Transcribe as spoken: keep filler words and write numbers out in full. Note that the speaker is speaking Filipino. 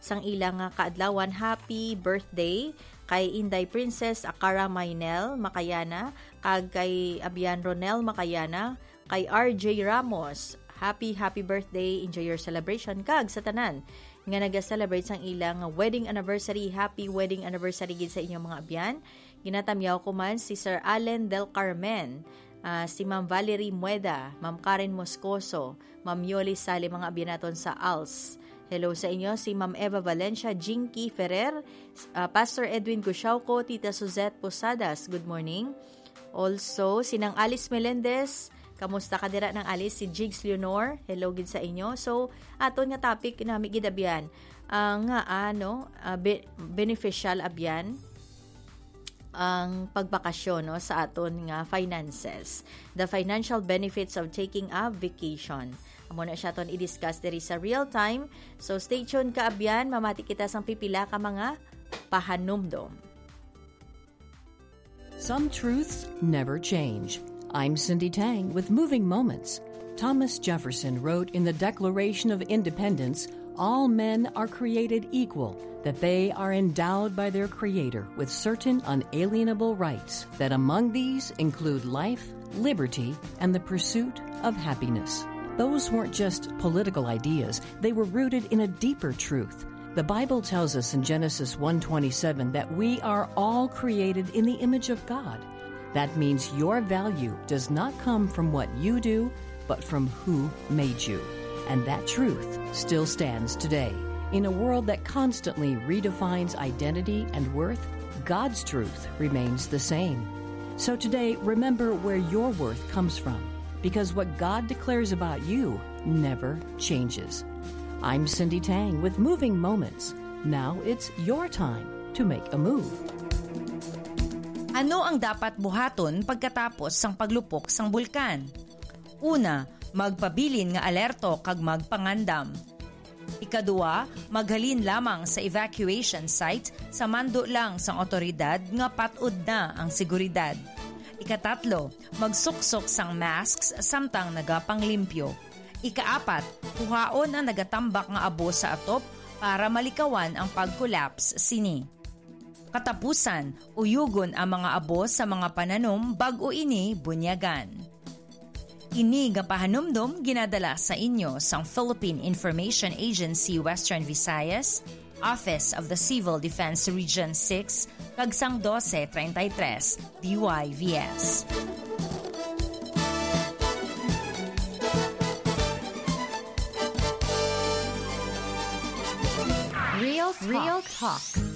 sang ilang nga kaadlawan. Happy birthday kay Inday Princess Akara Maynel Makayana, kag kay Abian Ronel Makayana, kay R J Ramos. Happy, happy birthday. Enjoy your celebration. Kag sa tanan nga nag-celebrate sang ilang wedding anniversary. Happy wedding anniversary gid sa inyong mga abyan. Ginatamyaw ko man si Sir Allen Del Carmen, Uh, si Ma'am Valerie Mueda, Ma'am Karen Moscoso, Ma'am Yoli Sali, mga abinaton sa A L S. Hello sa inyo, si Ma'am Eva Valencia, Jinky Ferrer, uh, Pastor Edwin Gushauco, Tita Suzette Posadas, good morning. Also, si Nang Alice Melendez, kamusta ka dira ng Alice? Si Jigs Leonor, hello gid sa inyo. So, aton nga topic nami gid abyan, uh, nga ano, uh, be- beneficial abyan, ang pagbakasyon no, sa aton nga finances. The financial benefits of taking a vacation. Amo na siya ton i-discuss diri sa real time. So stay tuned ka abyan, mamati kita sang pipila ka mga pahanumdom. Some truths never change. I'm Cindy Tang with Moving Moments. Thomas Jefferson wrote in the Declaration of Independence, all men are created equal, that they are endowed by their Creator with certain unalienable rights, that among these include life, liberty, and the pursuit of happiness. Those weren't just political ideas, they were rooted in a deeper truth. The Bible tells us in Genesis one twenty-seven that we are all created in the image of God. That means your value does not come from what you do, but from who made you. And that truth still stands today. In a world that constantly redefines identity and worth, God's truth remains the same. So today, remember where your worth comes from, because what God declares about you never changes. I'm Cindy Tang with Moving Moments. Now it's your time to make a move. Ano ang dapat buhaton pagkatapos sang paglupok sang bulkan? Una, magpabilin nga alerto kag magpangandam. Ikaduwa, maghalin lamang sa evacuation site sa mando lang sang otoridad nga patud na ang seguridad. Ikatatlo, magsuksok sang masks samtang nagapanglimpyo. Ikaapat, kuhaon ang nagatambak nga abo sa atop para malikawan ang pag-collapse sini. Katapusan, uyugon ang mga abo sa mga pananom bag-o ini bunyagan. Ini nga pahanumdom ginadala sa inyo sang Philippine Information Agency Western Visayas, Office of the Civil Defense Region six, kag sang twelve thirty-three D Y V S. Real Talk. Real Talk.